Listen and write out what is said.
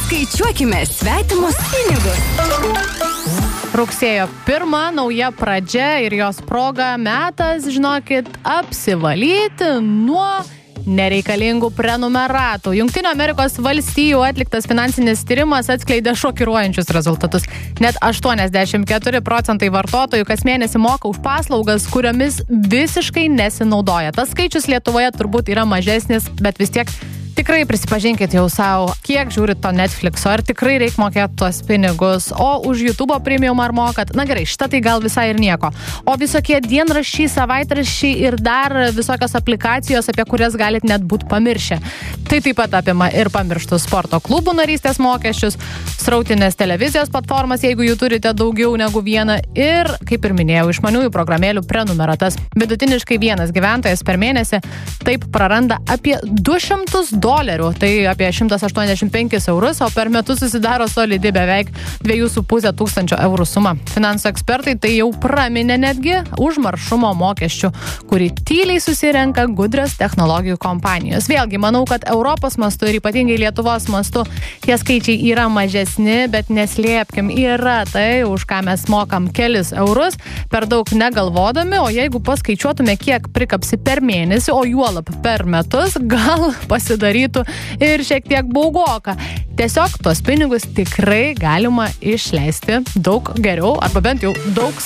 Skaičiuokime svetimus pinigus. Rugsėjo 1 nauja pradžia ir jos proga metas, žinokit, apsivalyti nuo nereikalingų prenumeratų. Jungtinių Amerikos valstijų atliktas finansinis tyrimas atskleidė šokiruojančius rezultatus. Net 84% vartotojų kas mėnesį moka už paslaugas, kuriomis visiškai nesinaudoja. Tas skaičius Lietuvoje turbūt yra mažesnis, bet vis tiek tikrai prisipažinkit jau savo, kiek žiūrit to Netflixo, ar tikrai reikia mokėti tuos pinigus, o už YouTube premium ar mokat. Na gerai, šitą tai gal visai ir nieko. O visokie dienraščiai, savaitraščiai ir dar visokios aplikacijos, apie kurias galit net būt pamiršę. Tai taip pat apima ir pamirštus sporto klubų narystės mokesčius, srautinės televizijos platformas, jeigu jų turite daugiau negu vieną, ir, kaip ir minėjau, išmaniųjų programėlių prenumeratas. Vidutiniškai vienas gyventojas per mėnesį taip praranda apie $200, tai apie 185 eurus, o per metus susidaro solidi beveik 2,5 tūkstančio eurų suma. Finansų ekspertai tai jau praminė netgi užmaršumo mokesčių, kurį tyliai susirenka gudrios technologijų kompanijos. Vėlgi, manau, kad Europos mastu ir ypatingai Lietuvos mastu tie skaičiai yra mažesni, bet neslėpkim, yra tai, už ką mes mokam kelis eurus, per daug negalvodami, o jeigu paskaičiuotume, kiek prikapsi per mėnesį, o juolab per metus, gal pasidarytų ir šiek tiek baugoka. Tiesiog tuos pinigus tikrai galima išleisti daug geriau, arba bent jau daug